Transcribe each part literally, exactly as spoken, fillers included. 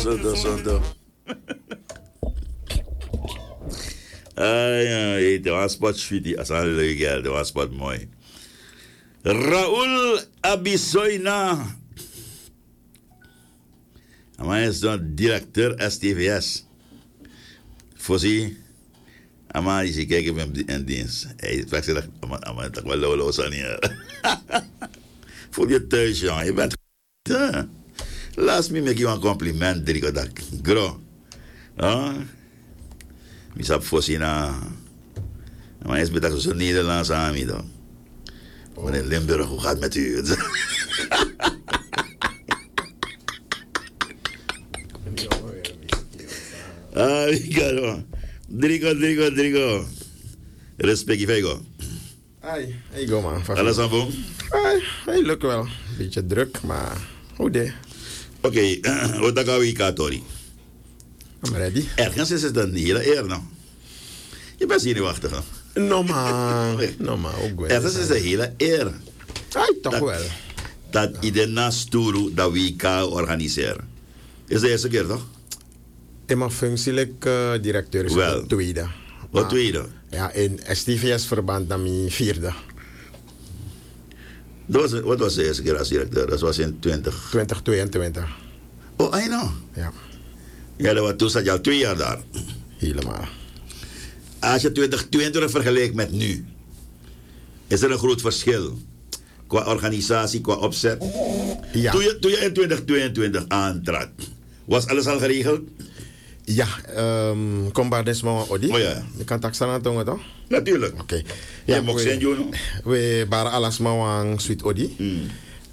zonto, zonto. Ai, ai, de was spot sweetie, as een leuk geld, de was spot mooi. Raul Abisoina. Hij is dan directeur S T V S. Voorzie. Ama is ik hem in dienst. Hij zegt dat ama dat wel lolo zijn hier. Voel je thuis, jongen. Je bent goed. Laat me make you een compliment, Drigo. Dat gro. Ah. Ik heb voorzien. Maar hij is met dat zo'n Nederlands aan mij dan. Meneer Limburg, hoe gaat het met u? Ah, Drigo. Drigo, Drigo, Drigo. Respect, Vego. Ai, hey go man. Alles aan boom? Ai, hey, lukt wel. Beetje druk, maar hoe de? Oké, wat gaan we Katori? I'm ready. Ergens is het een hele eer, nou. Je bent hier niet wachten. No man, no man, ook wel. Ergens is het een hele eer. Ai, toch dat, wel. Dat iedereen na Sturu dat W K organiseren. Is de eerste keer, toch? In mijn functielijk uh, directeur is wel. het de tweede. Wat tweede? Ja, in S T V S-verband naar mijn vierde. Dat was, wat was de eerste keer als directeur? Dat was in twintig... twintig tweeëntwintig. Oh, I know. Ja. Ja, dat was, toen zat je al twee jaar daar. Helemaal. Als je twintig tweeëntwintig vergelijkt met nu, is er een groot verschil. Qua organisatie, qua opzet. Ja. Toen je, toen je in twintig tweeëntwintig aantrad, was alles al geregeld? Ja, um, combattisme Odi. Oh ja. Je kan taxen aan het toch? Natuurlijk. Oké. Okay. Ja, ja, we, we, we waren alles maar suite Odi. Mm.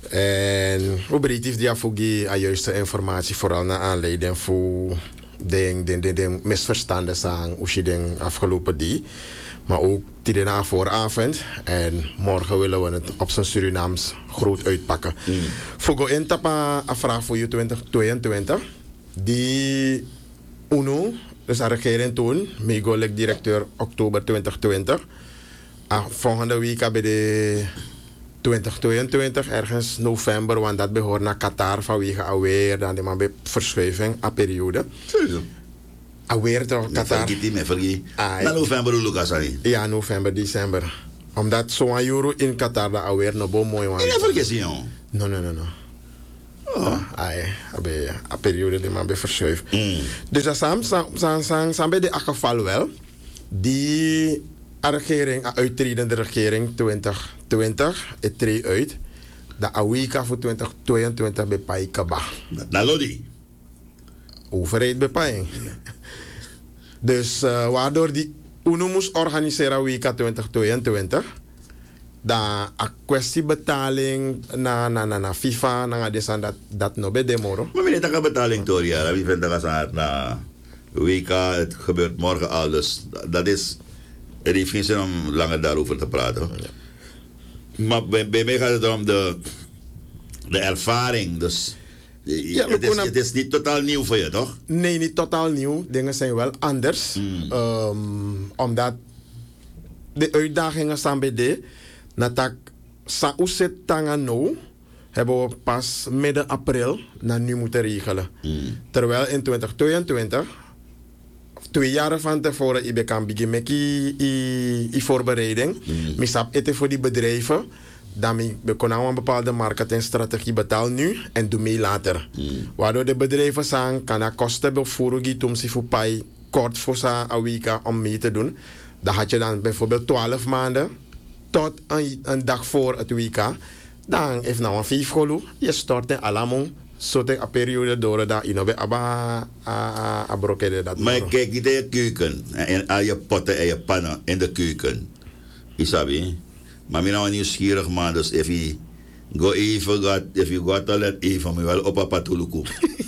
En we breed die afvoegi aan juiste informatie, vooral naar aanleiding voor de, de, de, de misverstanden zijn, hoe je den afgelopen die. Maar ook die daarna vooravond. En morgen willen we het op zijn Surinaams groot uitpakken. Mm. Voor in tapa een vraag voor je twintig tweeëntwintig. Die UNO, dus de regering toen, meegolek directeur oktober twintig twintig. Ah, volgende week bij de twintig tweeëntwintig, ergens november, want dat behoort naar Qatar vanwege alweer, dan die man bij verschuiving, a periode. Sowieso. Alweer toch, Qatar. Vergeet die, vergeet. Na november, Lucas, ali. Ja, november, december. Omdat zo'n euro in Qatar dat alweer nog wel mooi was. En dat vergeet je, jongen? No, no, no, no. Oh. Ai, abe, a periode die man bij verschuift. Mm. Dus dat sam, sam, sam, sam, sam bij de geval wel. Die regering, uittredende regering twintig twintig, het treedt uit. De awika voor twintig tweeëntwintig bij Paikaba. Na Lodi. Overheid bij Paik. Dus uh, waardoor die UNO moest organiseren awika twintig tweeëntwintig. Da a kwestie betaling na na na na FIFA na desan dat dat no be demoro. Maar meneer, dat kan betaling door ja. Wie vindt dat aan na W K, het gebeurt morgen al. Dus dat is, er heeft geen zin om langer daarover te praten. Ja. Maar bij, bij mij gaat het om de, de ervaring. Dus ja, het, is, het is niet totaal nieuw voor je, toch? Nee, niet totaal nieuw. Dingen zijn wel anders. Mm. Um, omdat de uitdagingen staan bij de natak sa uset tanga no hebben we pas midden april naar nu moeten regelen. Mm. Terwijl in twintig tweeëntwintig, twee jaar van tevoren, ik kan beginnen met die voorbereiding. Mm. Misap eten voor die bedrijven. Dan we kunnen een bepaalde marketingstrategie betalen nu en doe mee later. Mm. Waardoor de bedrijven zeggen, kan dat kosten bijvoorbeeld om zich voor pai kort voor een week om mee te doen. Dan had je dan bijvoorbeeld twaalf maanden tot een, een dag voor het W K. Dan heeft nou een vijf gelu. Je stort in alamon. Zodat een periode door dat je nog abba abrokeren dat. Maar kijk niet in je keuken. En al je potten en je pannen in de keuken. Isabi. Maar ik ben nou nieuwsgierig man. Dus if je go even gaat, if you go toilet even, maar wel op een patuluku.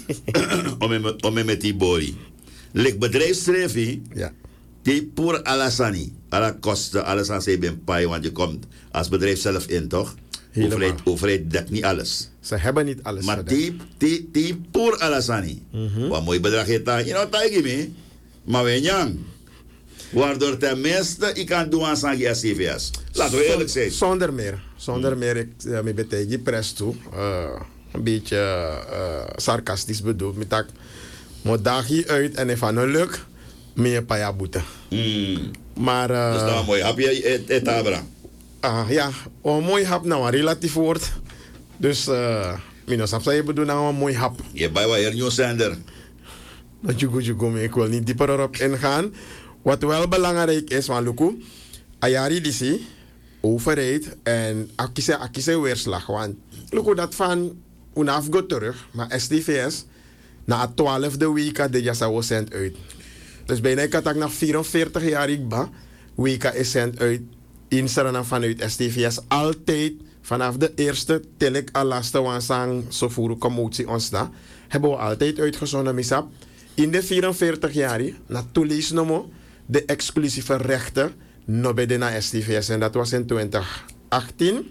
Om me met die body. Lik bedrijfsstreefie. Ja. Die pour alasani, alle kosten, alles aan zijn ben pai, want je komt als bedrijf zelf in, toch? Overheid, overheid dekt niet alles. Ze hebben niet alles. Maar die, die, die pour alasani, mm-hmm. Wat mooi bedrag heeft daar, je nou taigi me, maar we nyang. Waardoor tenminste ik kan doen aan Sangi S C V S. Laten we eerlijk zijn. Zonder meer, zonder mm. meer, ik uh, me betegi pres toe, uh, een beetje uh, sarcastisch bedoeld, met dat. Moet dag hier uit en if het lukt, meer paya boete. Mm. Maar... Uh, dus nou mooi. Heb je het, het abra? Ah, ja, een mooi hap nou, een relatief woord. Dus, uh, minus hap, je bedoelt nou een mooi hap. Je bij wat hier nieuwszender. Dat je goed, je goed, ik wil niet dieper erop ingaan. Wat wel belangrijk is, want Luku, Ayari Disi, overheid en akise akise weerslag. Want Luku, dat van een afgo terug, maar S T V S, na het twaalfde week de Jasa cent uit. Dus bijna ik had nog vierenveertig jaar ik ba, week is cent uit. In Suriname vanuit S T V S altijd vanaf de eerste til ik al laatste wansang zo voor commotie ons da hebben we altijd uitgezonden misap in de vierenveertig jaar na toelees nomo de exclusieve rechten no bij de na S T V S en dat was in twintig achttien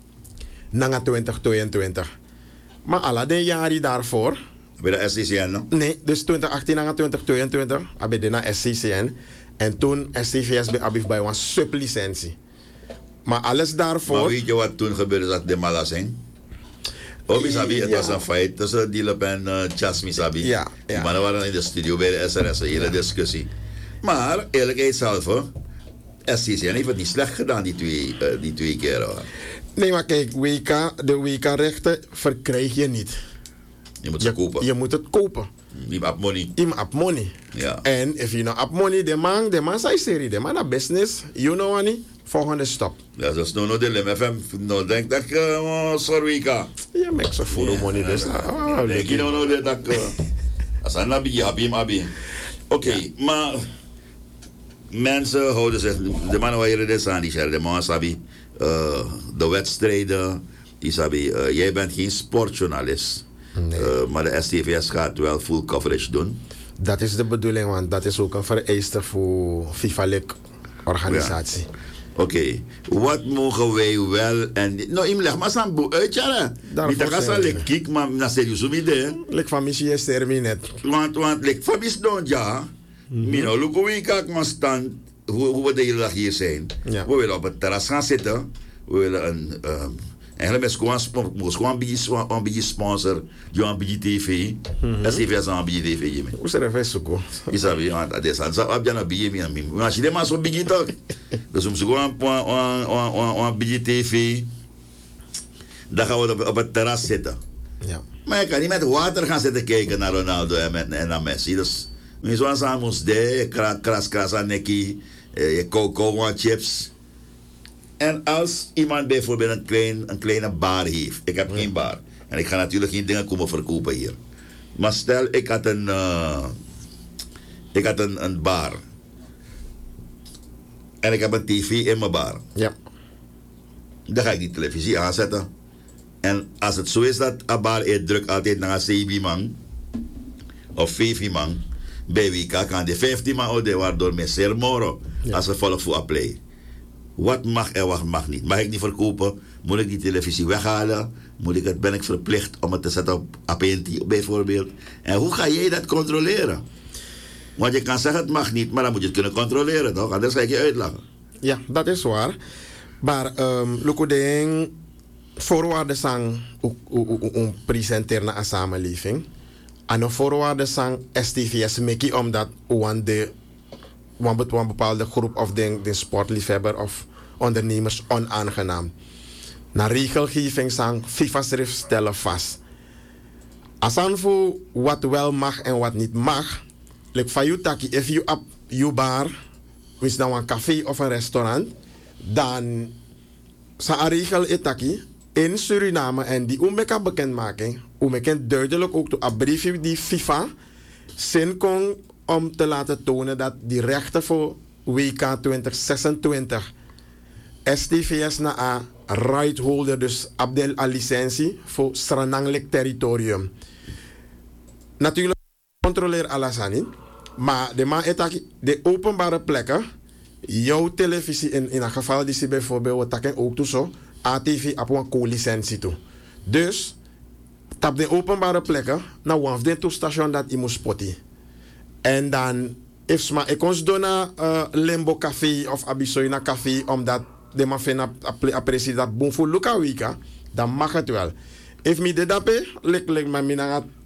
na twintig tweeëntwintig. Maar alle de jaren daarvoor bij de S C C N no? Nee, dus twintig achttien na twintig tweeëntwintig hebben de na S C C N en toen S T V S bij abif bij een sublicentie. Maar alles daarvoor... Maar weet je wat toen gebeurde dat de Malasing? Oh, Misabi, het ja. was een fight tussen Dilip en uh, Chas Misabi. Ja, ja. Die mannen waren in de studio bij de S R S, een hele ja. discussie. Maar, eerlijkheidshalve, S C C N heeft het niet slecht gedaan die twee, uh, die twee keer. Hoor. Nee, maar kijk, W K, de W K-rechten verkrijg je niet. Je moet ze je, kopen. Je moet het kopen. Je hebt money. Je hebt money. Ja. En if you know have money, de man, de man zijn serie, de man naar business, you know what niet? Volgende stap. Ja, dat is nog nooit de lim. F M, nou denk dat ik, uh, sorry, ka. Ja, maar ik zou voor de money dus. Denk je nou nou dat ik, als een nabi, abim, abim. Oké, maar mensen houden zich, de mannen waar je dit aan die zeggen, de man sabi, uh, de wedstrijden, die sabi, uh, jij bent geen sportjournalist. Nee. Uh, maar de S T V S gaat wel full coverage doen. Dat is de bedoeling, want dat is ook een vereiste voor FIFA-lik organisatie. Ja. Oké, okay. Wat mogen wij wel en... Nou, ik leg maar zo'n boek uit, ja. Niet dat ik zo'n lek kijk, maar dat is serieus om idee. Lek van mij is er net. Want, want lek van mij is dan, ja. Mino, look hoe ik kijk maar stand, hoe, hoe we de hele dag hier zijn. Ja. We willen op het terras gaan zitten. We willen een... Um, eigenlijk is het gewoon een beetje sponsor. Je een beetje T V. S T V is een beetje T V. Hoe is er even zoeken? Is dat weer? Dat is dat. Dat is een beetje meer. Maar als je maar zo beetje toch. Dus om gewoon een beetje T V. Dan gaan we op het terras zitten. Ja. Maar je kan niet met water gaan zitten kijken naar Ronaldo en, met, en naar Messi. Dus je zou aan ons de, kras kras aan nekkie, je cocoa chips. En als iemand bijvoorbeeld een, klein, een kleine bar heeft. Ik heb ja. geen bar. En ik ga natuurlijk geen dingen komen verkopen hier. Maar stel, ik had een, uh, ik had een, een bar. En ik heb een tv in mijn bar. Ja. Dan ga ik die televisie aanzetten. En als het zo is dat een bar eerst druk altijd naar een zeven man. Of vijf man. Bij wie kan de vijftien man oude waardoor met zeer moro. Ja. Als we volk voor play. Wat mag en wat mag niet? Mag ik niet verkopen? Moet ik die televisie weghalen? Moet ik het, ben ik verplicht om het te zetten op A P N T bijvoorbeeld? En hoe ga jij dat controleren? Want je kan zeggen het mag niet, maar dan moet je het kunnen controleren, toch? Anders ga ik je uitlachen. Ja, dat is waar. Maar um, Luko Deng, voorwaarden zijn om presenteren naar een samenleving. En de voorwaarden zijn S T V S meki omdat de een bepaalde groep of de, de sportliefhebber of ondernemers onaangenaam. Na regelgeving zijn FIFA-schrift stellen vast. Als aan voor wat wel mag en wat niet mag, like van you taki, if you up you bar, is nou een café of een restaurant, dan sa regel etaki in Suriname en die omeka bekendmaking, omeka duidelijk ook to brief die FIFA zin kon om te laten tonen dat die rechten voor W K twintig zesentwintig S T V S na a right holder, dus abdel a licentie voor Srananglik territorium. Natuurlijk controleer alles aan niet, maar de man etaki de openbare plekken, jouw televisie in in een geval die ze bijvoorbeeld we takken ook toe zo A T V op een co-licentie toe. Dus op de openbare plekken na one de toestation dat je moet spotten. En dan, if ma ik ons doen naar uh, Limbo Café of Abisoina Café, omdat de man vindt appreciëren dat bon voor Luka Wika, dan mag het wel. If me de dape, lik lik maar mina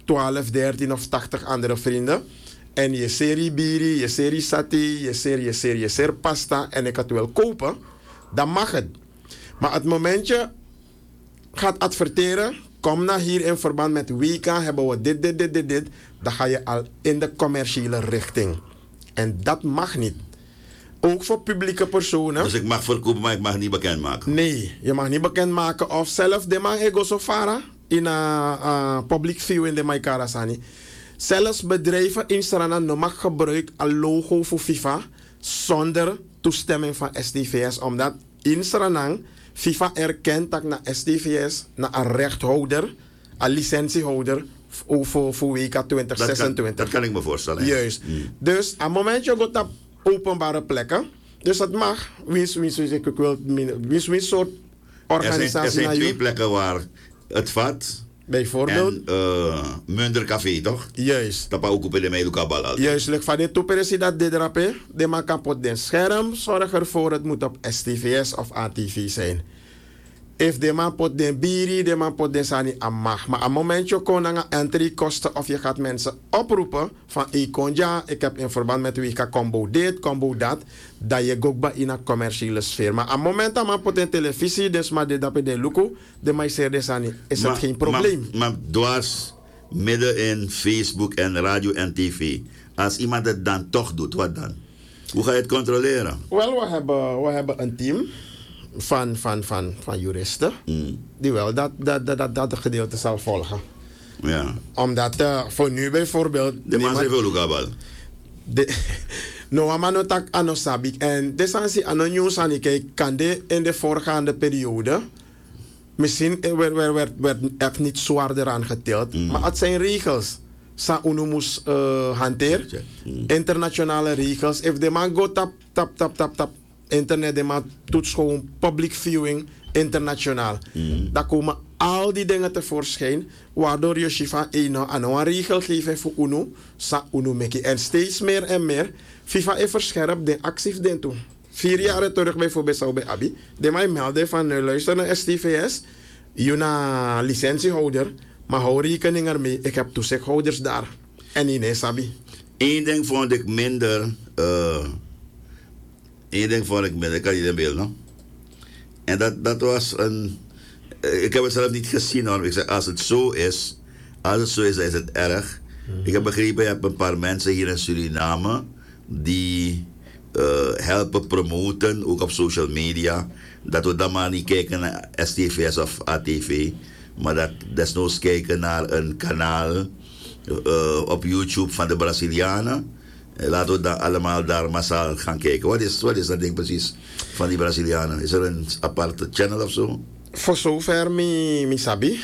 twaalf, dertien of tachtig andere vrienden. En je serie biri, je serie sati, je serie, je serie, je serie pasta. En ik het wil kopen. Dan mag het. Maar het momentje gaat adverteren. Kom naar hier in verband met Wika. Hebben we dit, dit, dit, dit, dit. Dan ga je al in de commerciële richting. En dat mag niet. Ook voor publieke personen. Dus ik mag verkopen, maar ik mag niet bekendmaken. Nee, je mag niet bekendmaken. Of zelf de man ego sofara in een uh, public view in de Maikara Sani. Zelfs bedrijven in Suriname mag gebruiken een logo voor FIFA zonder toestemming van S T V S. Omdat in Suriname FIFA erkent dat naar S T V S, naar een rechthouder, een licentiehouder voor, voor W K twintig zesentwintig. Dat kan, dat kan ik me voorstellen. Juist. Hmm. Dus op het moment je gaat op openbare plekken, dus dat mag, wins, wins, wins, ik wil, wins, wins soort organisatie. Er zijn, er zijn twee plekken waar het vat. Bijvoorbeeld. En uh, Munder Café, toch? Juist. Dat ook op de Meidukabal. Juist. Like van dit toepersie dat dit rappe, de man kapot den scherm, zorg ervoor het moet op S T V S of A T V zijn. If de man pot den biri, de man pot den sani amag. Maar op het moment je kon naar entry kosten of je gaat mensen oproepen van ik kon ja, ik heb in verband met wie ik kan combo dit, combo dat, dat je ook bij in een commerciële sfeer. Maar op het moment dat man pot in televisie, dus maar dit dat de luku, de man zegt de sani, is maar, het geen probleem. Maar, maar dwars midden in Facebook en radio en tv, als iemand het dan toch doet, wat dan? Hoe ga je het controleren? Wel, we hebben, we hebben een team van, van, van, van juristen, mm. die wel dat, dat, dat, dat, dat gedeelte zal volgen. Ja. Omdat uh, voor nu bijvoorbeeld... De man zegt wel ook al. No, maar no tak ano sabi. En desansi ano nieuws aan ik kan de in de voorgaande periode misschien werd, werd, werd, werd echt niet zwaarder aan geteld. Mm. Maar het zijn regels. Sa uno moest uh, hanteren. Mm. Internationale regels. If de man go tap, tap, tap, tap, tap. Internet, de man doet gewoon public viewing internationaal. Mm. Dan komen al die dingen tevoorschijn, waardoor je FIFA een, een regel geeft voor UNO, sa UNO meki. En steeds meer en meer, FIFA is verscherpt, de actief den toe. Vier jaar terug bijvoorbeeld zou bij Abi, de mij melden van uh, luister naar S T V S, je een licentiehouder, maar hou rekening ermee, ik heb toezichthouders daar. En ineens Abi. Eén ding vond ik minder, uh, één ding vond ik minder, ik kan je in beeld, no? En dat, dat was een... Ik heb het zelf niet gezien hoor. Ik zeg, als het zo is, als het zo is, dan is het erg. Mm-hmm. Ik heb begrepen, je hebt een paar mensen hier in Suriname die uh, helpen promoten, ook op social media. Dat we dan maar niet kijken naar S T V S of A T V, maar dat desnoods kijken naar een kanaal uh, op YouTube van de Brazilianen. Laten we dan allemaal daar massaal gaan kijken. Wat is, wat is dat ding precies van die Brazilianen? Is er een aparte channel of zo? Voor zover mi, mi sabi,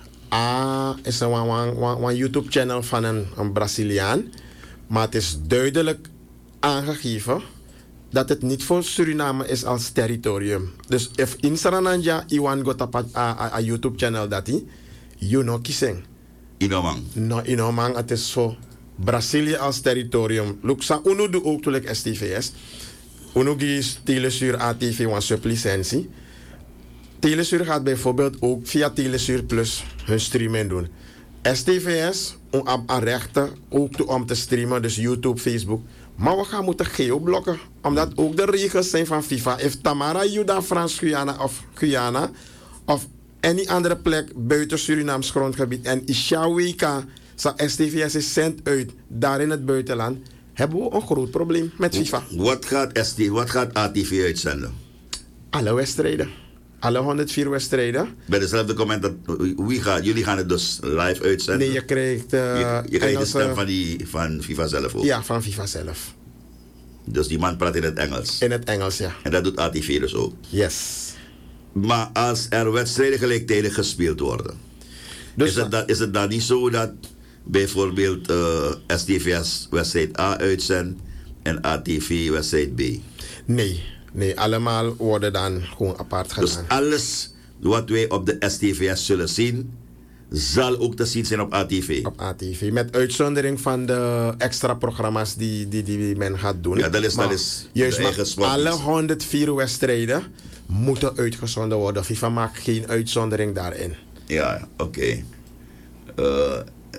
ah, is er een YouTube channel van een, een Braziliaan. Maar het is duidelijk aangegeven dat het niet voor Suriname is als territorium. Dus if in Sarananja iwan got op een YouTube channel dat hij, you know kissing. Inomang. No, inomang, het is voor Brazilië als territorium. Luxa, uno doe ook toelijk S T V S. Uno gies Telesuur A T V een sublicentie. Telesuur gaat bijvoorbeeld ook via Telesuur Plus hun streaming doen. S T V S om aan rechten ook om te streamen, dus YouTube, Facebook. Maar we gaan moeten geoblokken, omdat ook de regels zijn van FIFA. If Tamara Juda Frans Guyana of Guyana of any andere plek buiten Surinaams grondgebied en Ishawika sa S T V S is zendt uit daar in het buitenland, hebben we een groot probleem met FIFA. Wat gaat, S T, wat gaat A T V uitzenden? Alle wedstrijden. Alle honderdvier wedstrijden. Bij dezelfde comment dat wie gaat, jullie gaan het dus live uitzenden? Nee, je krijgt uh, je, je krijgt de stem van, die, van FIFA zelf ook? Ja, van FIFA zelf. Dus die man praat in het Engels? In het Engels, ja. En dat doet A T V dus ook? Yes. Maar als er wedstrijden gelijktijdig gespeeld worden, dus is, het da, is het dan niet zo dat bijvoorbeeld uh, S T V S wedstrijd A uitzendt en A T V wedstrijd B? Nee. Nee, allemaal worden dan gewoon apart gedaan. Dus alles wat wij op de S T V S zullen zien, zal ook te zien zijn op A T V? Op A T V, met uitzondering van de extra programma's die, die, die men gaat doen. Ja, dat is, maar, dat is juist, maar alle honderdvier wedstrijden moeten uitgezonden worden. FIFA maakt geen uitzondering daarin. Ja, oké. Okay. Uh,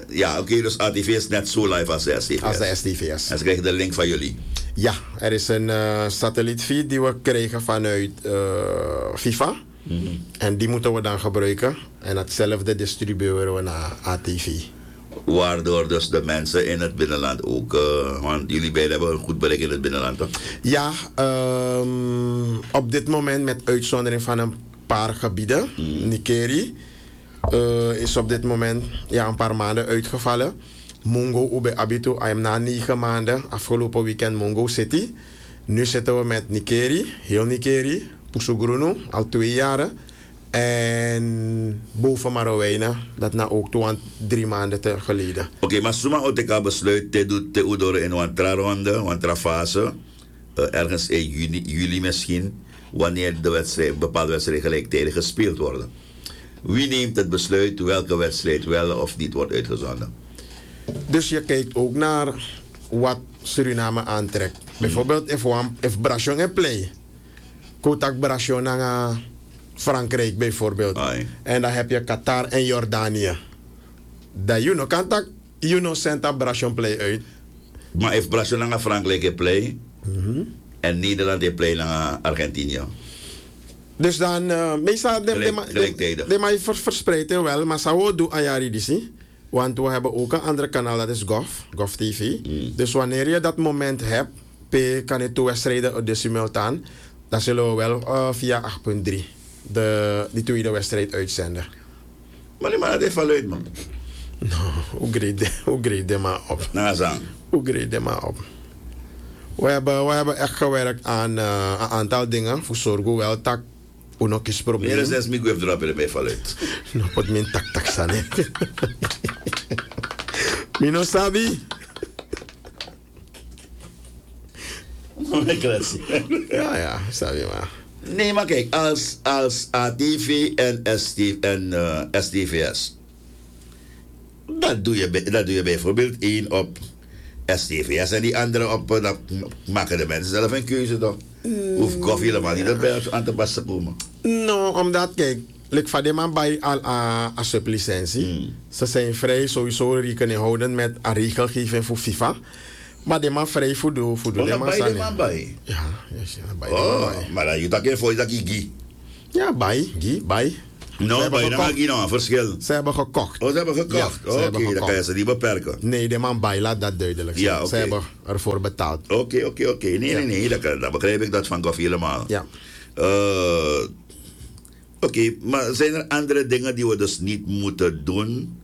ja, oké, okay, dus A T V is net zo live als de S T V S. Als de S T V S. En ze krijgen de link van jullie. Ja, er is een uh, satellietfeed die we kregen vanuit uh, FIFA. Mm-hmm. En die moeten we dan gebruiken. En hetzelfde distribueren we naar A T V. Waardoor dus de mensen in het binnenland ook... Uh, want jullie beiden hebben een goed bereik in het binnenland, toch? Ja, um, op dit moment met uitzondering van een paar gebieden. Mm. Nikeri uh, is op dit moment ja, een paar maanden uitgevallen. Mungo Ube Abitu, I am na negen maanden. Afgelopen weekend Mungo City. Nu zitten we met Nikeri, heel Nikeri. Pusugurunu, al twee jaren. En boven Marowijnen, dat na ook twee, drie maanden te geleden. Oké, okay, maar Suma Oteka besluit te doen te udoren in een tra-ronde, een tra-fase. Uh, ergens in juni, juli misschien, wanneer de wedstrijd, bepaalde wedstrijden gelijktijdig gespeeld worden. Wie neemt het besluit welke wedstrijd wel of niet wordt uitgezonden? Dus je kijkt ook naar wat Suriname aantrekt. Hmm. Bijvoorbeeld, if, one, if Bration en play, Kotak Bration naar Frankrijk bijvoorbeeld. Aye. En dan heb je Qatar en Jordanië. Dat you know, kan tak, you know, Santa Bration play uit. Maar if Bration naar Frankrijk play, mm-hmm. en Nederland heeft play naar Argentinië. Dus dan, uh, meestal, de, de, de, de, de mij verspreid wel, maar zou doen Ayari Disi. Want we hebben ook een ander kanaal, dat is Golf, Golf T V. Mm. Dus wanneer je dat moment hebt, kan je twee wedstrijden op de simultaan, dan zullen we wel uh, via acht punt drie de, die tweede wedstrijd uitzenden. Maar die man, dat heeft wel uit, man. No, hoe grade de maar op? Nou, zo. Hoe grade de maar op? We hebben, we hebben echt gewerkt aan uh, een aantal dingen, voor zorgen wel dat uno kis probleem. Meer dan zes migo heeft erop in de bij valuit. No, pot min tak tak sane. Mino sabi. Ja, ja, sabi maar. Nee, maar kijk, als, als A T V en, S T, en uh, S T V S, dat doe, je, dat doe je bijvoorbeeld één op S T V S en die andere op, uh, dat maken de mensen zelf een keuze toch? Mm, Hoef koffie helemaal niet erbij aan te passen komen. No, omdat, kijk, like van de man bij al a sublicentie. Mm. Ze zijn vrij sowieso rekening houden met een regelgeving voor FIFA. Maar de man vrij voor de voor de man bij de man bij. Ja, yes, ja, bij. Oh, maar dan je dat keer voor je dat je ja, bij, gi, bij. No, bij dan je nou een verschil. Ze hebben gekocht. Oh, ze hebben gekocht. Ja, oké, okay, dan kan je ze niet beperken. Nee, de man bij laat dat duidelijk zijn. Ja, okay. Ze hebben ervoor betaald. Oké, okay, oké, okay, oké. Okay. Nee, ja. nee, nee, dat, dat begrijp ik dat van koffie helemaal. Ja. Uh, oké, okay, maar zijn er andere dingen die we dus niet moeten doen?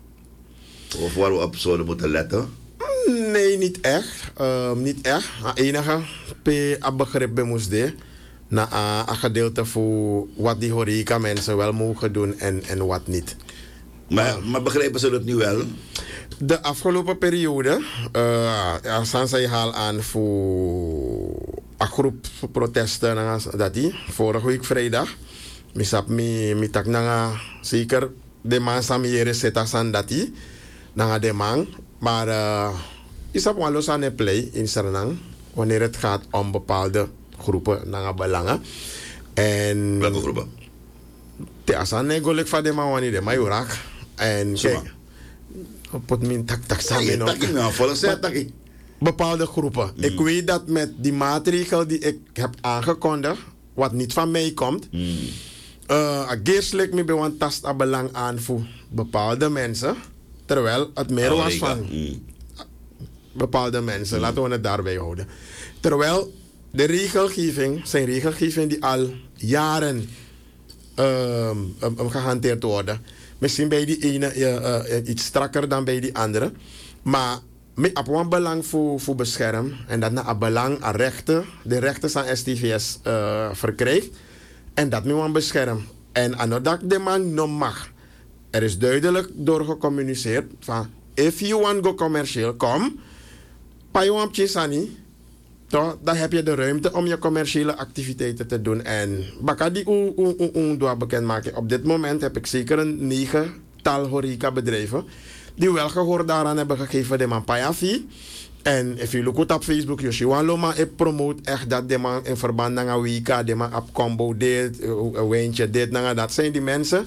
Of waar we op zouden moeten letten? Nee, niet echt. Uh, niet echt. Het enige p begrip bij moest de. Na een gedeelte voor wat die horeca mensen wel mogen doen en, en wat niet. Maar, uh, maar begrijpen ze het nu wel? De afgelopen periode, uh, ja, zijn zij haal aan voor een groep protesten dat die vorige week vrijdag. Misap mi mi tak nanga zeker de man samiere setasan dat die nanga de man, maar uh, is op los aan het play in Suriname wanneer het gaat om bepaalde groepen nanga belangen. En welke groepen? Te asan negolek van de man wanneer de majorak en kijk, pot min tak tak samen nog. Bepaalde groepen. Mm. Ik weet dat met die maatregel die ik heb aangekondigd, wat niet van mij komt, mm. uh, geestelijk me bij een tast aan belang aan voor bepaalde mensen, terwijl het meer oh, was van mm. bepaalde mensen. Mm. Laten we het daarbij houden. Terwijl de regelgeving, zijn regelgeving die al jaren uh, um, um, gehanteerd worden. Misschien bij die ene uh, uh, iets strakker dan bij die andere. Maar met op een belang voor, voor beschermen. En dat na een belang aan rechten. De rechten aan S T V S uh, verkrijgt. En dat moet beschermen. En aan dat de man nog mag. Er is duidelijk door gecommuniceerd. Van, if you want go commercieel, kom. Pa je want chisani. Toch, dan heb je de ruimte om je commerciële activiteiten te doen. En bakadi u u u u doa bekendmaken. Op dit moment heb ik zeker een negental horeca bedrijven die wel gehoord daaraan hebben gegeven de man payafi. En if you look at op Facebook, Joshua Loma, ik promote echt dat de man in verband met een week, de man op combo dit, een wijntje dit, dat zijn die mensen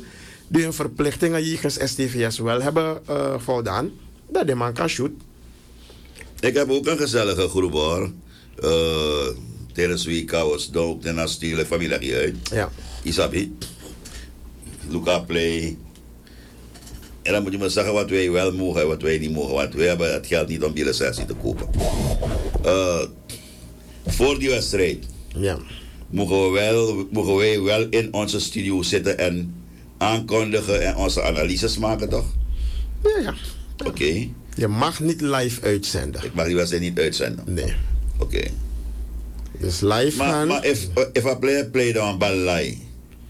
die hun verplichtingen jegens S T V S wel hebben uh, voldaan, dat de man kan shoot. Ik heb ook een gezellige groep hoor. Uh, tijdens week was dood en dan stuur ik familie uit. Ja. Isabi. Luca Play. En dan moet je me zeggen wat wij wel mogen en wat wij niet mogen. Want wij hebben het geld niet om die licentie te kopen. Uh, voor die wedstrijd ja. mogen, we wel, mogen wij wel in onze studio zitten en aankondigen en onze analyses maken, toch? Ja, ja. Oké. Okay. Je mag niet live uitzenden. Ik mag die wedstrijd niet uitzenden? Nee. Oké. Okay. Dus live maar, gaan... Maar if, if I play, play dan balai.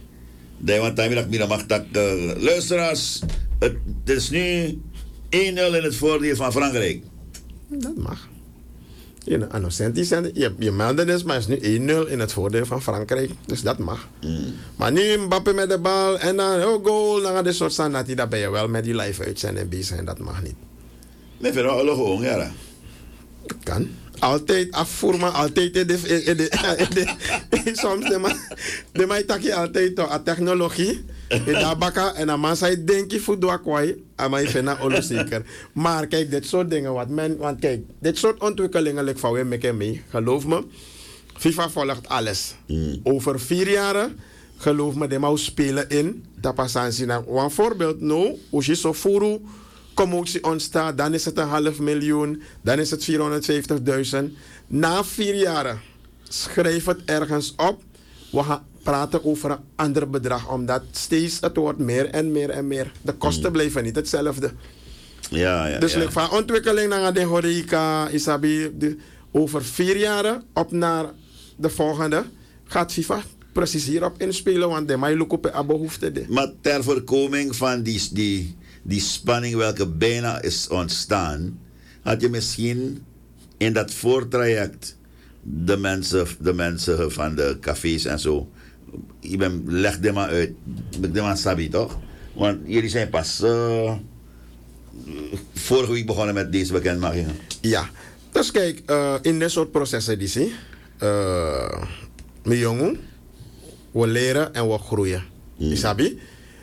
Dan want time dat ik mag dat... Uh, luisteraars, het is nu één nul in het voordeel van Frankrijk. Dat mag. Je, je, je, je meldde dus, maar het is nu één nul in het voordeel van Frankrijk. Dus dat mag. Mm. Maar nu Mbappé met de bal en dan oh, goal. Dan gaat dit soort staan dat dan ben je wel met die live uitzending bezig en dat mag niet. Maar vind je wel gewoon, ja. Dat kan. Altijd afvoeren, altijd in de, in de, in de, in soms de man, de man tak je altijd toch a technologie in de baka en dan man zei denk je voor doa kwai en man vindt dat onzeker. Maar kijk, dit soort dingen wat men, want kijk, dit soort ontwikkelingen like van we maken mee, geloof me, FIFA volgt alles. Mm. Over vier jaren, geloof me, de moet spelen in dat passantie. Nou, een voorbeeld, nou, als je zo voeren commotie ontstaat, dan is het een half miljoen, dan is het vierhonderdvijftigduizend. Na vier jaren, schrijf het ergens op. We gaan praten over een ander bedrag, omdat steeds het wordt meer en meer en meer. De kosten mm. blijven niet hetzelfde. Ja, ja, dus ja. van ontwikkeling naar de horeca, Isabi, de, over vier jaren op naar de volgende, gaat FIFA precies hierop inspelen, want de mij look op de behoefte. Maar ter voorkoming van die... die die spanning welke bijna is ontstaan, had je misschien in dat voortraject de mensen, de mensen van de cafés en zo, je ben, leg dit maar uit, leg dit maar sabi toch? Want jullie zijn pas uh, vorige week begonnen met deze bekendmakingen. Ja, dus kijk, uh, in dit soort processen die zie, uh, mijn jongen, we leren en we groeien. Mm. Isabi?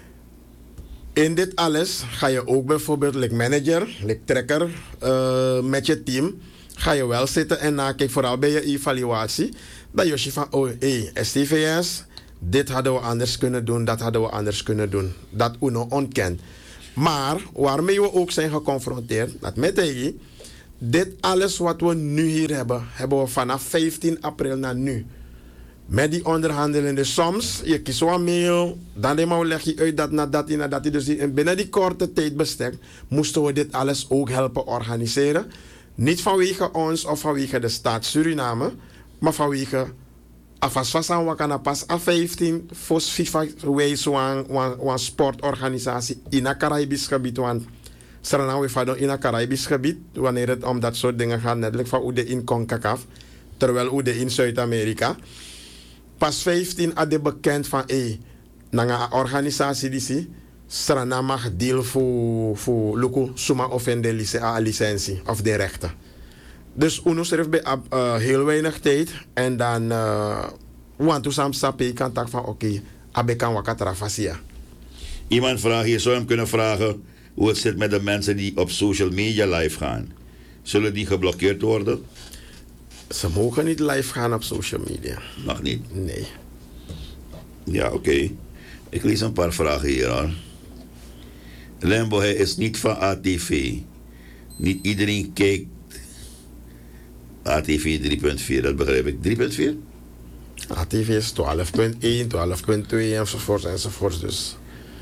In dit alles ga je ook bijvoorbeeld, like manager, like trekker, uh, met je team, ga je wel zitten en nakijken, vooral bij je evaluatie, dat je van, oh hé, hey, S T V S, dit hadden we anders kunnen doen, dat hadden we anders kunnen doen. Dat UNO ontkent. Maar waarmee we ook zijn geconfronteerd, dat met hij, dit alles wat we nu hier hebben, hebben we vanaf vijftien april naar nu. Met die onderhandelingen, soms, je kiest een mail, dan leg je uit dat na dat, na dat. Dus die, binnen die korte tijdbestek moesten we dit alles ook helpen organiseren. Niet vanwege ons of vanwege de staat Suriname, maar vanwege afasfasan wakana pas a vijftien voor FIFA wij zo'n sportorganisatie in het Caribisch gebied. Want Suriname we vadon in het Caribisch gebied, wanneer het om dat soort dingen gaat, net van hoe de in CONCACAF, terwijl hoe de in Zuid-Amerika. Pas vijftien had de bekend van hé, na een organisatie die zie, Strana mag deel voor voor luku suma offende licentie of de rechten. Dus uno schreef bij uh, heel weinig tijd en dan uh, want to sam sape kan tak van oké, okay, abe kan wakatra fasia. Iemand vraagt, je zou hem kunnen vragen hoe het zit met de mensen die op social media live gaan. Zullen die geblokkeerd worden? Ze mogen niet live gaan op social media. Mag niet? Nee. Ja, oké. Okay. Ik lees een paar vragen hier hoor. Lembo, hij is niet van A T V. Niet iedereen kijkt A T V drie punt vier, dat begrijp ik. drie punt vier? A T V is twaalf punt één, twaalf punt twee enzovoort enzovoort dus.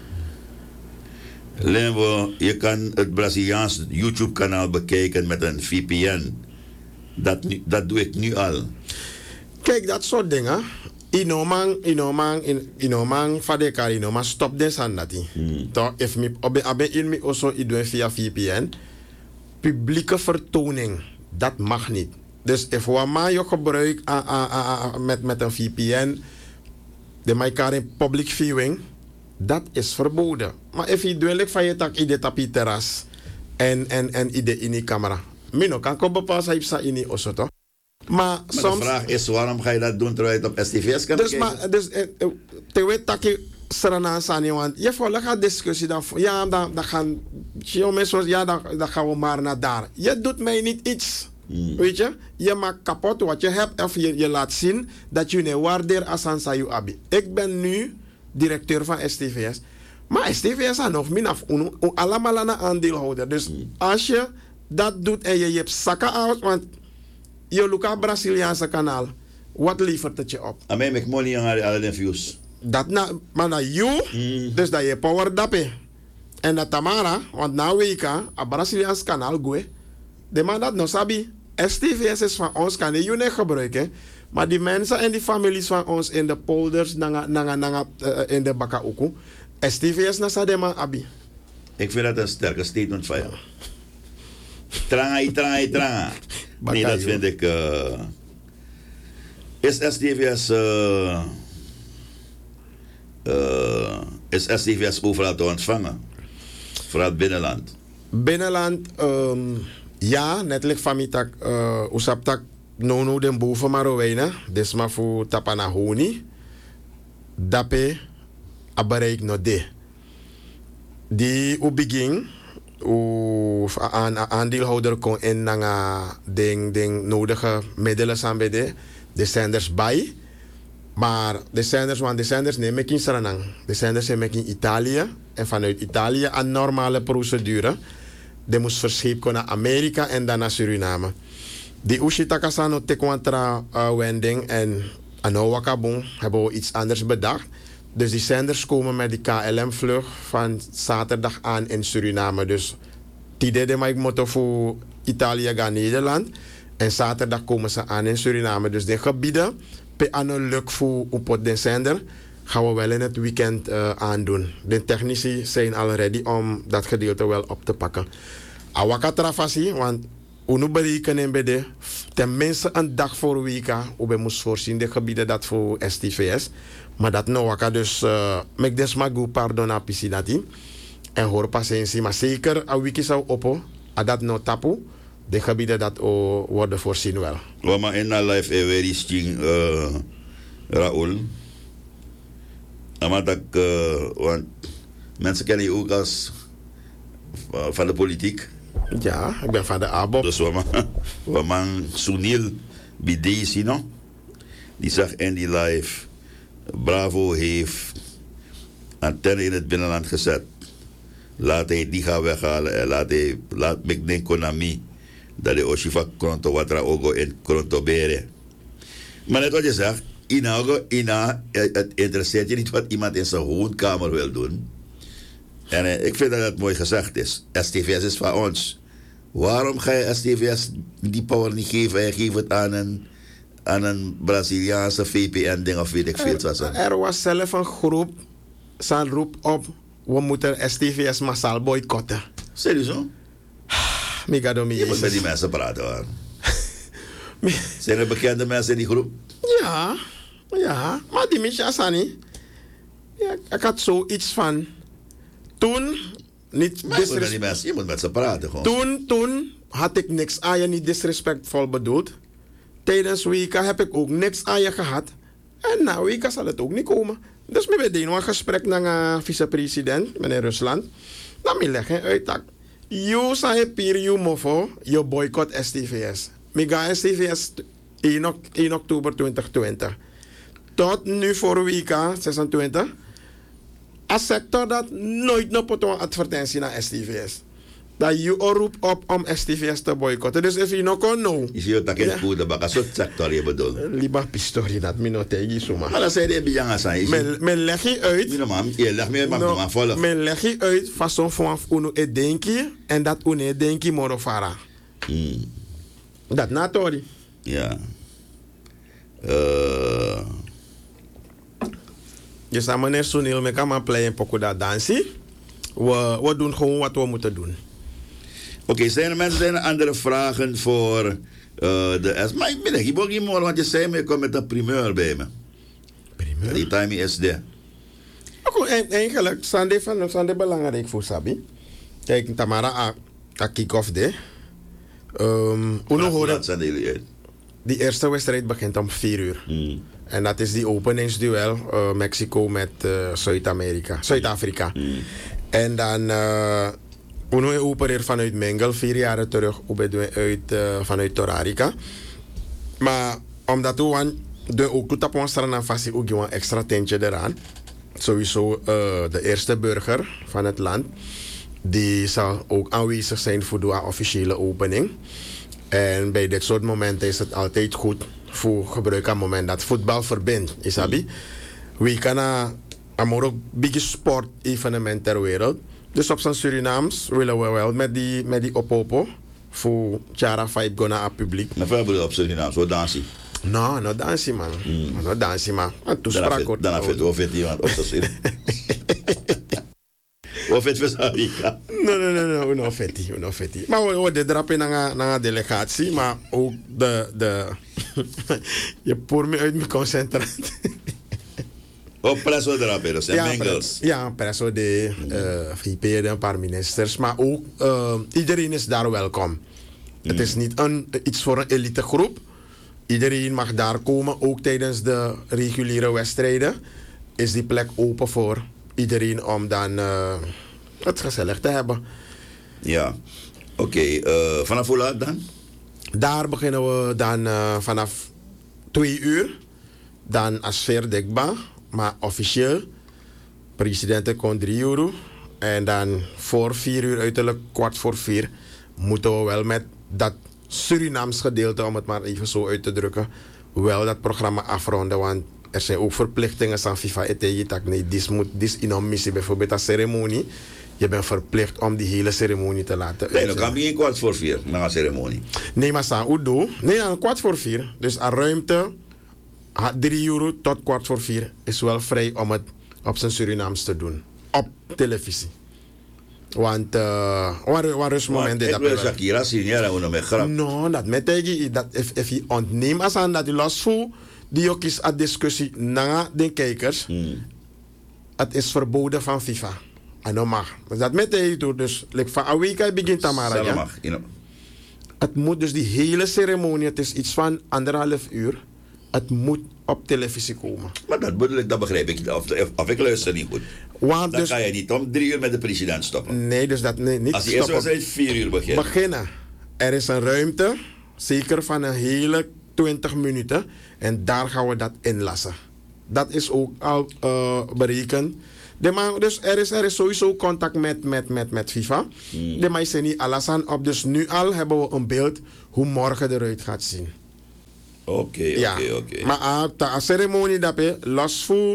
Lembo, je kan het Braziliaans YouTube kanaal bekijken met een V P N. Dat, nu, dat doe ik nu al. Kijk, dat soort dingen. Inomang, inomang, inomang, fadekar, inomang, stop des aan dat. Toch, if me, obe, abe in me also idoen via V P N. Publieke vertoning, dat mag niet. Dus if we maar je gebruik a, a, a, a, met, met een V P N, de maakar in public viewing, dat is verboden. Maar if je duidelijk van je tak ide tapi terras en, en, en ide in die camera. Mino kan ko bepaal sa ipsa ini oso toch? Maar, maar soms, de vraag is waarom ga je dat doen terwijl je het op S T V S kan dus, maar, dus eh, te weet dat je Sarana Sani, want je volgt een discussie. Dan, ja, dan, dan gaan, ja, dan, dan gaan we maar naar daar. Je doet mij niet iets. Mm. Weet je? Je maakt kapot wat je hebt. Of je, je laat zien dat je niet waardeert als aan Sayu Abi. Ik ben nu directeur van S T V S. Maar S T V S is nog min af. Allemaal een aandeelhouder. Dus mm. als je dat doet en je, je hebt zakken uit. Want je lukt Braziliaanse kanaal. Wat levert het je op? En mij make money aan alle views. Dat na, maar na you, mm. dus dat je power dappe. En dat Tamara, want na weka, a Braziliaans kanaal goe. De man dat no sabi, S T V S is van ons, kan je niet gebruiken. Maar die mensen en die families van ons in de polders, nanga, nanga, nanga, uh, in de baka ook. S T V S na sa de man abi. Ik vind dat een sterke statement van jou. Tranga, tranga, tranga. Nee, dat vind ik... Uh, is S T V S... Uh, uh, is S T V S overal te ontvangen? Vooral het binnenland? Binnenland, um, ja. Net ligt van mij tak... Uh, usap tak nono den boven Marowijnen. Desma voor Tapanahoni. Dape... Abereik no de. Die u begin... u aan aandeelhouder kon in nanga ding ding nodige middelen samen de de zenders bij, maar de zenders want de zenders neem ik in Suriname, de zenders neem ik in Italië en vanuit Italië een normale procedure, de moest verschepen naar Amerika en dan naar Suriname. Die Ushitakasano tekwanta uh, wending en Anowakabon hebben we iets anders bedacht. Dus die zenders komen met die K L M-vlucht van zaterdag aan in Suriname. Dus die deden mij motto voor Italië gaan Nederland. En zaterdag komen ze aan in Suriname. Dus de gebieden, per anno lukt voor op de zender, gaan we wel in het weekend uh, aandoen. De technici zijn al ready om dat gedeelte wel op te pakken. Awaka trafasi, want we berekenen bij de tenminste een dag voor weka. We moeten voorzien de gebieden dat voor S T V S. Maar dat nou waka dus uh, mek desma go pardon a pisinati en hoor patiëntie, maar zeker een wiki zou oppo a dat no tapu de gebieden dat o worden voorzien wel. Wat maar in een live event sting uh, Raoul. Maar dat uh, want mensen kennen je ook als uh, van de politiek. Ja, ik ben van de A B O P. Dus wat man, wat man Sunil Bidesi no, die zag in die live. Bravo heeft antenne in het binnenland gezet. Laat hij die gaan weghalen en laat hij, laat ik denk Konami dat de Oshifa Kronto Watra Ogo in Kronto Bere. Maar net wat je zegt, Ina, Ina, het interesseert je niet wat iemand in zijn woonkamer wil doen. En eh, ik vind dat het mooi gezegd is. S T V S is van ons. Waarom ga je S T V S die power niet geven en geef het aan een aan een Braziliaanse V P N-ding of weet ik veel wat. Er, er was zelf een groep, zijn roep op, we moeten S T V S massaal boycotten. Serieus zo? Migadomi. Je moet met die mensen praten hoor. Zijn er bekende mensen in die groep? Ja, ja. Maar die mensen Asani, ja, ik had zoiets van, toen, niet maar je, moet die mensen, je moet met ze praten gewoon. Toen, toen had ik niks aan je, niet disrespectvol bedoeld. Tijdens weka heb ik ook niks aan je gehad. En na weka zal het ook niet komen. Dus we hebben een gesprek met de vicepresident, meneer Rusland. Dan me leggen uit dat je zei pier je mofo, je boycott S T V S. Ik ga S T V S één oktober twintig twintig. Tot nu voor weka zesentwintig. Een sector dat nooit nog een advertentie naar S T V S. Dat je roept op om S T V S te boycotten. Dus als je nog kan know. Is je dat geen goede bak? Als het sector je bedoelt. Liever pistorie dat me nog tegen je maar dat zei de bijanga zijn. Men leg je uit. Je leg me maar volgen. Men leg je uit façon van uno e denki en dat uno e denki morofara. Dat natori. Ja. Uh. Je zei meneer Sunil, me kan maar play een poco dat dansie. We, we doen gewoon wat we moeten doen. Oké, okay, zijn er mensen zijn er andere vragen voor uh, de S? Maar ik ben niet morgen, want je zei me, je komt met een primeur bij me. Primeur? Die timing is there. Oké, eigenlijk, Sunday van Sunday belangrijk voor Sabi. Kijk, Tamara, a, a kick-off de. Um, Uno hoorde. Wat zijn jullie uit? die eerste wedstrijd begint om vier uur. Mm. En dat is die openingsduel uh, Mexico met uh, Zuid-Amerika, Zuid-Afrika. Mm. En dan uh, we opereren vanuit Mengel, vier jaar terug uit, uh, vanuit Torarica. Maar omdat we de ook op ons strand vast ook een extra tentje eraan. Sowieso uh, de eerste burger van het land. Die zal ook aanwezig zijn voor de officiële opening. En bij dit soort momenten is het altijd goed voor gebruik aan het moment dat voetbal verbindt. Isabi? We kunnen een ook big sport evenement ter wereld. Dus op zijn Surinaams willen we wel met die, met die opopo voor Chara Vibe gaan naar het publiek. Maar veel bedoel op Surinaams, wat dansie? No, no dansie man. Mm. No dansie man. En toespraak wordt. Dan heeft het over iemand op de Surinaams. Of het was Amerika? Nee, nee, nee, nee, uno fetti, uno fetti. Maar we worden drapen naar een delegatie, maar ook de, de je poort me uit mijn concentratie. Oh, presso drapen, dat zijn ja, Mengels. Ja, presso de uh, V P, een paar ministers, maar ook uh, iedereen is daar welkom. Mm. Het is niet een, iets voor een elite groep. Iedereen mag daar komen, ook tijdens de reguliere wedstrijden is die plek open voor iedereen om dan uh, het gezellig te hebben. Ja, oké. Okay, uh, vanaf hoe laat dan? Daar beginnen we dan uh, vanaf twee uur. Dan als sfeer dekbaar, maar officieel. President komt drie uur. En dan voor vier uur, uiterlijk kwart voor vier, moeten we wel met dat Surinaams gedeelte, om het maar even zo uit te drukken, wel dat programma afronden. Want er zijn ook verplichtingen van FIFA. Nee, dit moet dit in een missie, bijvoorbeeld een ceremonie. Je bent verplicht om die hele ceremonie te laten. Nee, dan kan je kwart voor vier na een ceremonie. Nee, maar sa Udo. Nee, dan kwart voor vier. Dus een ruimte, drie euro tot kwart voor vier, is wel vrij om het op zijn Surinaams te doen. Op televisie. Want uh, waar, waar is het moment dat... Ik wil Shakira zien, ja, dat we nog met grap. No, dat met tegen dat if je ontneemt als aan dat je losvoert, die ook is een discussie na de kijkers. Hmm. Het is verboden van FIFA. En dat mag. Dus dat met tegen dus like, van een week begint Tamara. Dat ja? mag, you know. Het moet dus die hele ceremonie, het is iets van anderhalf uur. Het moet op televisie komen. Maar dat bedoel ik, dat begrijp ik. Of, of, of ik luister niet goed. Want dan dus, kan je niet om drie uur met de president stoppen. Nee, dus dat nee, niet als die eerste wedstrijd vier uur begint. Beginnen. Er is een ruimte, zeker van een hele twintig minuten. En daar gaan we dat inlassen. Dat is ook al uh, berekend. De man, dus er is, er is sowieso contact met, met, met, met FIFA. Hmm. De man zijn niet alles aan op. Dus nu al hebben we een beeld hoe morgen eruit gaat zien. Oké, ja. oké, oké. Maar de ceremonie dat je los voor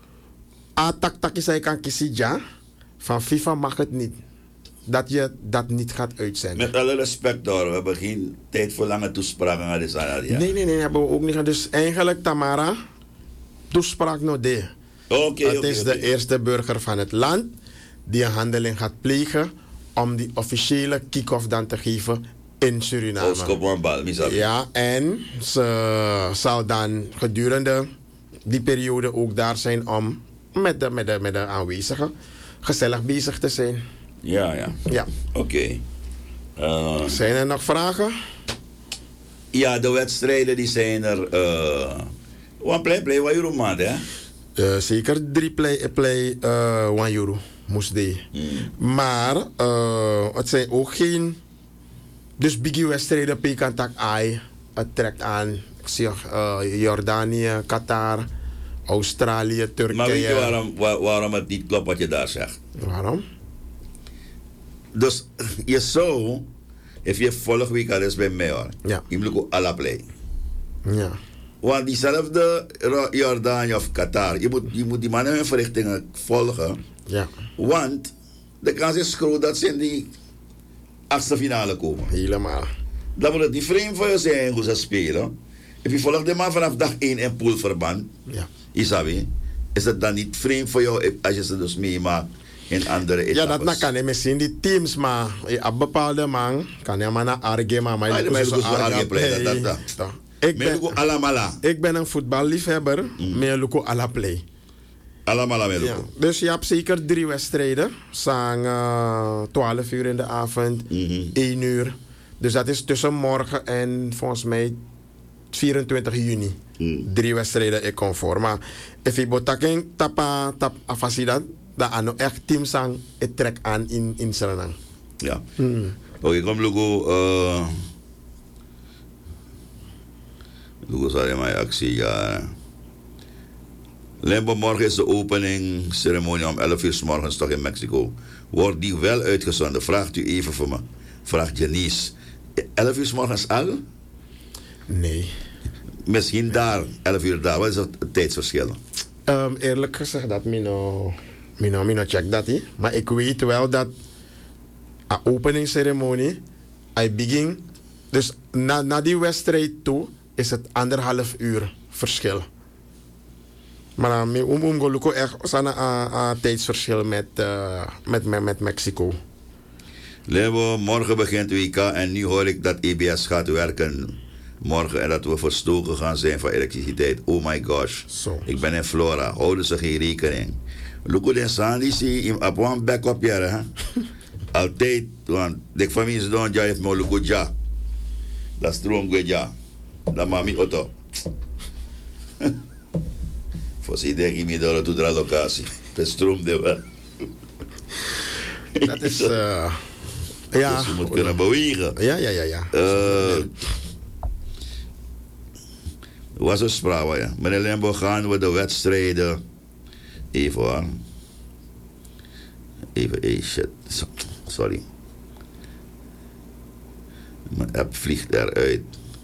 atak tak is kan kiezen ja. Van FIFA mag het niet. Dat je dat niet gaat uitzenden. Met alle respect hoor, we hebben geen tijd voor lange toespraken aan de zaal. Ja. Nee, nee, nee, hebben we ook niet. Dus eigenlijk Tamara, toespraak nog de. Oké, oké. Het is okay, de okay. eerste burger van het land die een handeling gaat plegen om die officiële kick-off dan te geven in Suriname. Bal, ja, en ze zal dan gedurende die periode ook daar zijn om met de, met de, met de aanwezigen gezellig bezig te zijn. Ja, ja. Ja. Oké. Okay. Uh, zijn er nog vragen? Ja, de wedstrijden die zijn er. Uh, one play, play, one euro maand, hè? Uh, zeker drie play, play, uh, one euro moest die. Mm. Maar uh, het zijn ook geen. Dus biggie wedstrijden, Pekantak Ai. Het trekt aan. Ik zie uh, Jordanië, Qatar, Australië, Turkije. Maar weet je waarom, waar, waarom het niet klopt wat je daar zegt? Waarom? Dus je zou, if je volgende week al is bij mij hoor, ja. je moet ook alla play. Ja. Want diezelfde Jordanië of Qatar, je moet, je moet die mannen hun verrichtingen volgen. Ja. Want de kans is groot dat ze in die achtste finale komen. Helemaal. Dan moet het niet vreemd voor je zijn hoe ze spelen. If je volgt de man vanaf dag één in poolverband, ja. Isabi, is het dan niet vreemd voor jou als je ze dus meemaakt in andere etappes? Ja, dat kan je misschien die teams, maar op bepaalde man kan je maar naar Arge, maar maar je moet zo Arge play. Dat dat dat. Ik ben, ik ben een voetballiefhebber, mm. maar ik alla play. Allemaal ja. Dus je hebt zeker drie wedstrijden. Zang uh, twaalf uur in de avond, mm-hmm. één uur. Dus dat is tussen morgen en volgens mij vierentwintig juni. Mm. Drie wedstrijden in conform. Maar if je botaking tapa tap afasidat, dan ano echt team sang het trek aan in in Suriname. Ja. Hmm. Oké, okay, kom Lugo. Uh, Lugo zal je mijn actie, ja. Lembo, morgen is de opening ceremonie om elf uur 's morgens toch in Mexico. Wordt die wel uitgezonden? Vraagt u even voor me. Vraagt Janice. elf uur 's morgens al? Nee. Misschien daar, elf uur daar. Wat is het tijdsverschil? Um, eerlijk gezegd, dat mino, mino, mino check dat. He. Maar ik weet wel dat een openingsceremonie, I begin, dus na, na die wedstrijd toe, is het anderhalf uur verschil. Maar uh, om om gelukkig echt zijn een tijdsverschil met, uh, met, met, met Mexico. Levo, morgen begint W K en nu hoor ik dat E B S gaat werken morgen en dat we verstoken gaan zijn van elektriciteit. Oh my gosh. So. Ik ben in Flora. Houden ze geen rekening. Luko den Sandy zie op one backup jaren. Hè? Altijd. Want de familie is dan ja heeft me luko ja. Dat stroom goed ja. Dat mami auto. Voorzien denk ik me door de locatie. De stroom de wel. Dat is... Uh, ja. Dus je moet kunnen bewegen. Ja, ja, ja, ja. Uh, was een sprake, ja. Meneer Lembo, gaan we de wedstrijden. Even hoor. Even, hey shit. Sorry. Mijn app vliegt eruit.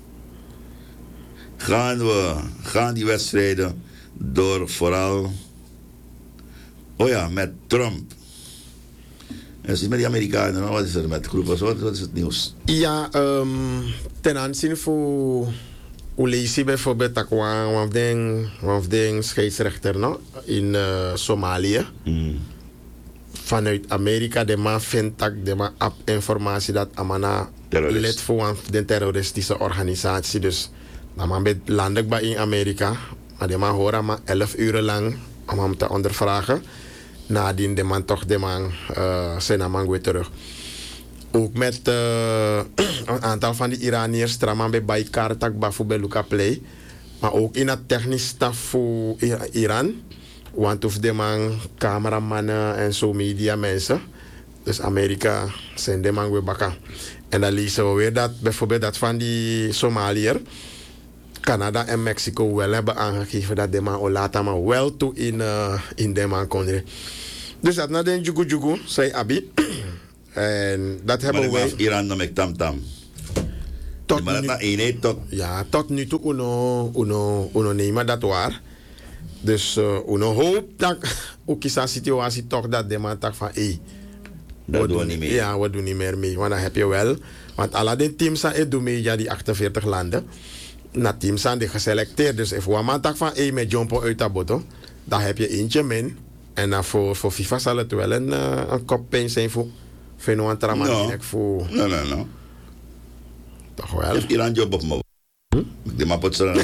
Gaan we, gaan die wedstrijden door vooral. Oh ja, met Trump. En is met die Amerikanen, wat is er met groepen? Wat, wat is het nieuws? Ja, um, ten aanzien voor Ulesi bijvoorbeeld, dat kwam of den, of den scheidsrechter no? in uh, Somalië. Mm. Vanuit Amerika, de man vindt dat de man ab informatie dat Amana lid voor de terroristische organisatie. Dus dat man bij landelijk bij in Amerika, maar de man hoort maar elf uren lang om hem te ondervragen. Nadien de man toch de man uh, zijn man weer terug. Ook met uh, een aantal van die Iraniërs, traman bij Baikar, tak bafu bij Luca Play. Maar ook in het technisch staf voor Iran. Want of de man cameramannen en zo media mensen. Dus Amerika zijn de man weer bakken. En dan lezen we weer dat bijvoorbeeld dat van die Somaliër. Canada en Mexico wel hebben aangegeven dat de man Olata maar wel toe in, uh, in de man kon. Dus dat na den jugu jugu, zei Abi. En dat hebben maar wij. Iran nam ik tam tam. Tot maar dat na eenheid tot. Ja, tot nu toe uno uno uno nemen dat waar. Dus uh, uno hoop dat ook is een situatie toch dat de man tak van hey, dat doen we niet meer. Ja, we doen niet meer mee. Want dan heb je wel. Want alle die teams zijn doen mee, ja, die achtenveertig landen. Na teams zijn die geselecteerd. Dus als we man tak van hey, met jumpo uit dat botto, dan heb je eentje min. En dan voor, voor FIFA zal het wel een, uh, een koppijn zijn voor Fenoan Traman. No. Voor... No, no, no. Toch wel. Heeft Iran job op me? Hm? Ik denk maar pot zo.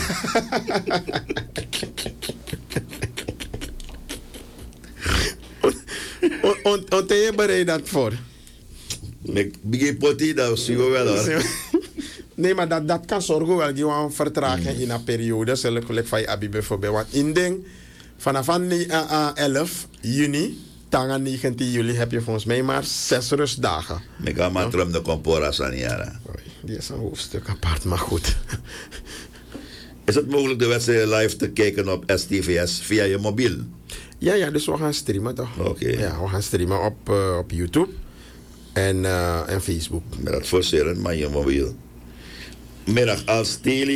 Wat je bereid dat voor? Ik begin potie, dat zie je wel hoor. Nee, maar dat, dat kan zorgen wel. Je een vertraging mm. in een periode. Zoals ik van je Abi bijvoorbeeld. Want in ding, vanaf elf juni, tot negentien juli heb je volgens mij maar zes rustdagen. Ik ga maar terug de compora saniara. Die is een hoofdstuk apart, maar goed. Is het mogelijk de wedstrijd live te kijken op S T V S via je mobiel? Ja, ja, dus we gaan streamen toch? Oké. Okay. Ja, we gaan streamen op, uh, op YouTube en, uh, en Facebook. Met dat forceren, maar je mobiel. Middag, als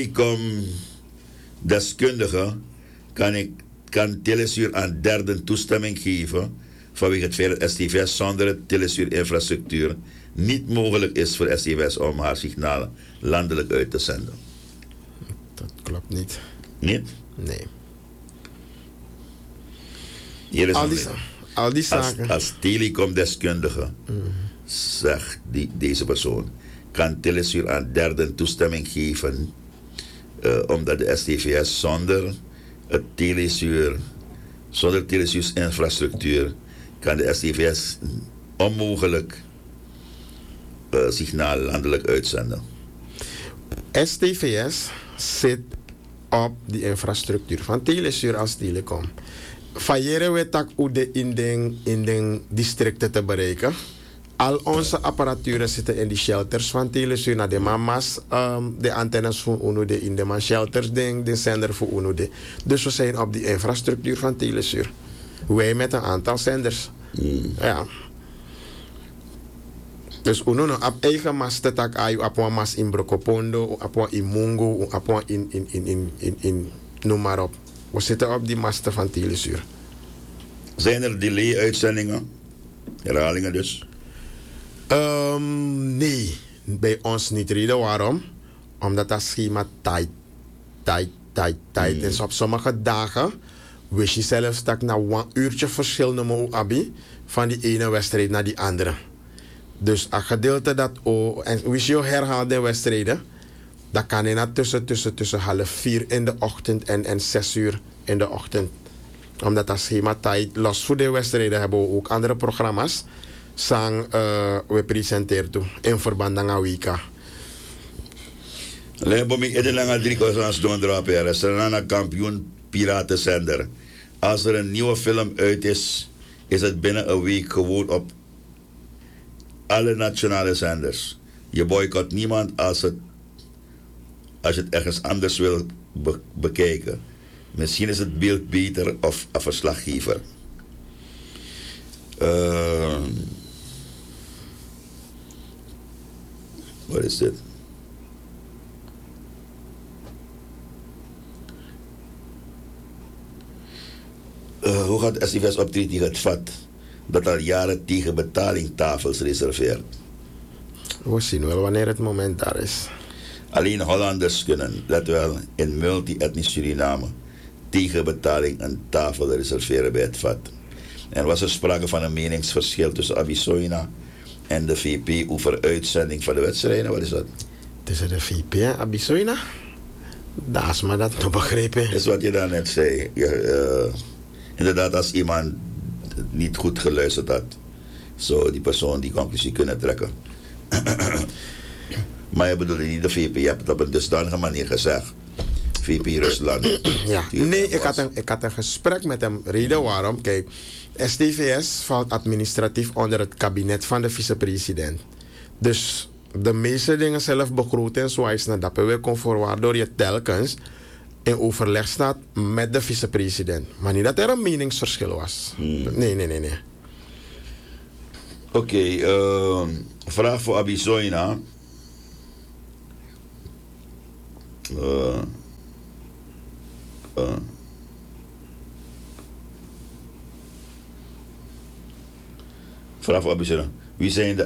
telecom-deskundige kan ik kan telesuur aan derden toestemming geven vanwege het feit dat S T V S zonder het telesuurinfrastructuur niet mogelijk is voor S T V S om haar signalen landelijk uit te zenden. Dat klopt niet. Niet? Nee. Hier is al, die, al die zaken. Als, als telecomdeskundige, mm. zegt die, deze persoon, kan telesuur aan derden toestemming geven, uh, omdat de S T V S zonder het telesuur, zonder telesuurinfrastructuur, kan de S T V S onmogelijk uh, signaal landelijk uitzenden. S T V S zit op die infrastructuur van Telesuur als telecom. Failleren we tak de in de in de districten te bereiken. Al onze apparaturen zitten in die shelters van Telesuur. Na de mama's, um, de antennes voor UNO de in de man shelters, de, de zender voor UNO de. Dus we zijn op die infrastructuur van Telesuur. Wij met een aantal zenders. Mm. Ja. Dus uno no op eigen mas te tak ayu op een mas in Brokopondo, op een in Mungo, op een in in in in in in noem maar op. We zitten op die masten van Telesuur. Zijn er delay-uitzendingen? Herhalingen dus? Um, nee, bij ons niet. Reden waarom? Omdat dat schema tijd, tijd, tijd, tijd mm. is. Op sommige dagen wist je zelfs dat ik na een uurtje verschil noem abi van die ene wedstrijd naar die andere. Dus een gedeelte dat oh, en wist je herhaalde wedstrijden, dat kan je tussen, tussen, tussen half vier in de ochtend en, en zes uur in de ochtend. Omdat dat schema tijd, los voor de wedstrijden hebben we ook andere programma's. Sang uh, we presenteren toe in verband met Wika. Lembomi edelanga drie koosans donderdag Serena kampioen piratenzender. Als er een nieuwe film uit is, is het binnen een week gewoon op alle nationale zenders. Je boycott niemand als, het, als je het ergens anders wil be- bekijken. Misschien is het beeld beter of een verslaggever. Uh, wat is dit? Uh, hoe gaat S T V S optreden tegen het vat dat al jaren tegen betaling tafels reserveert? We zien wel wanneer het moment daar is. Alleen Hollanders kunnen, let wel, in multi-etnisch Suriname tegen betaling een tafel reserveren bij het vat. Er was er sprake van een meningsverschil tussen Abisoina en de V P over uitzending van de wedstrijden. Wat is dat? Tussen de V P en Abisoina? Dat is maar dat nog begrepen. Dat is wat je daarnet zei. Je, uh, inderdaad, als iemand niet goed geluisterd had, zou die persoon die conclusie kunnen trekken. Maar je bedoelt niet de V P, je hebt het op een dusdanige manier gezegd. V P Rusland. Ja, nee, ik had, een, ik had een gesprek met hem. Reden waarom? Kijk, S T V S valt administratief onder het kabinet van de vicepresident. Dus de meeste dingen zelf begroten en zo is naar dat weer conform, waardoor je telkens in overleg staat met de vicepresident. Maar niet dat er een meningsverschil was. Hmm. Nee, nee, nee, nee. Oké, okay, uh, vraag voor Abisoina. Uh, uh. Vraag voor Abisoina. Wie zijn de